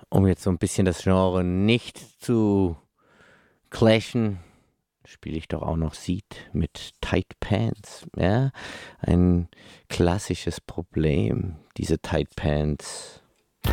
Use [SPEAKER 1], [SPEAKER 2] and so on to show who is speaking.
[SPEAKER 1] Um jetzt so ein bisschen das Genre nicht zu clashen, spiele ich doch auch noch Seed mit Tight Pants. Ja, ein klassisches Problem, diese Tight Pants.